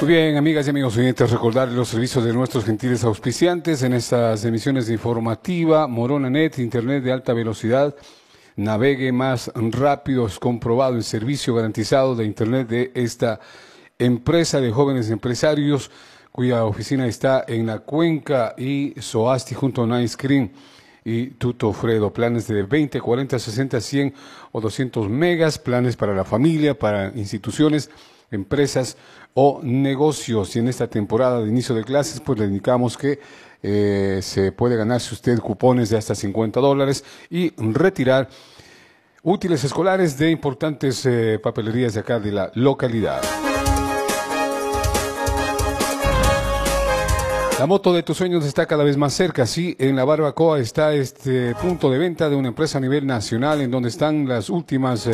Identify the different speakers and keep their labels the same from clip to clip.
Speaker 1: Muy bien, amigas y amigos oyentes, recordar los servicios de nuestros gentiles auspiciantes en estas emisiones de informativa. Moronanet, internet de alta velocidad, navegue más rápido, es comprobado el servicio garantizado de internet de esta empresa de jóvenes empresarios, cuya oficina está en La Cuenca y Soasti junto a Nice Cream y Tuto Fredo. Planes de 20, 40, 60, 100 o 200 megas, planes para la familia, para instituciones, empresas o negocios. Y en esta temporada de inicio de clases, pues le indicamos que se puede ganarse usted cupones de hasta $50 y retirar útiles escolares de importantes papelerías de acá de la localidad. La moto de tus sueños está cada vez más cerca. Sí, en la Barbacoa está este punto de venta de una empresa a nivel nacional en donde están las últimos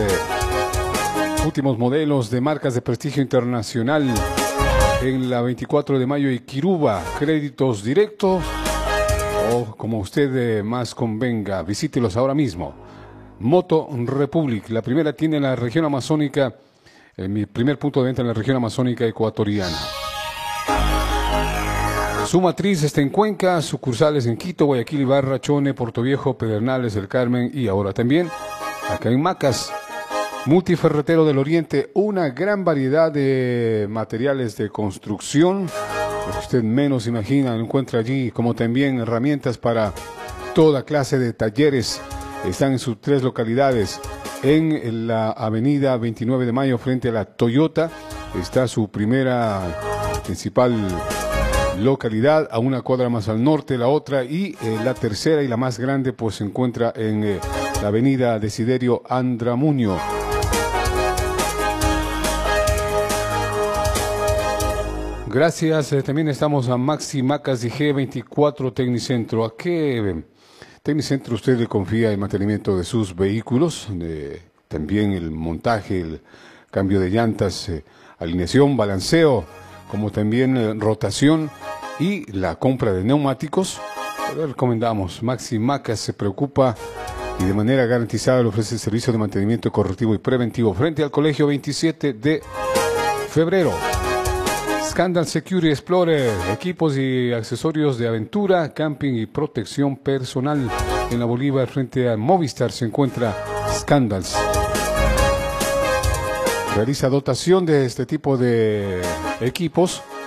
Speaker 1: modelos de marcas de prestigio internacional. En la 24 de mayo y Quiruba, créditos directos o como usted más convenga. Visítelos ahora mismo. Moto Republic, la primera tiene en la región amazónica, mi primer punto de venta en la región amazónica ecuatoriana. Su matriz está en Cuenca, sucursales en Quito, Guayaquil, Ibarra, Chone, Portoviejo, Pedernales, El Carmen y ahora también acá en Macas. Multiferretero del Oriente, una gran variedad de materiales de construcción, lo que usted menos imagina, lo encuentra allí, como también herramientas para toda clase de talleres. Están en sus 3 localidades. En la avenida 29 de mayo frente a la Toyota está su primera principal localidad, a una cuadra más al norte la otra, y la tercera y la más grande pues se encuentra en la avenida Desiderio Andramuño. Gracias, también estamos a Maxi Macas y G24 Tecnicentro. ¿A qué Tecnicentro usted le confía el mantenimiento de sus vehículos? También el montaje, el cambio de llantas, alineación, balanceo, como también rotación y la compra de neumáticos. Le recomendamos. Maxi Macas se preocupa y de manera garantizada le ofrece el servicio de mantenimiento correctivo y preventivo frente al Colegio 27 de Febrero. Scandal Security Explorer, equipos y accesorios de aventura, camping y protección personal. En la Bolívar frente a Movistar se encuentra Scandals. Realiza dotación de este tipo de equipos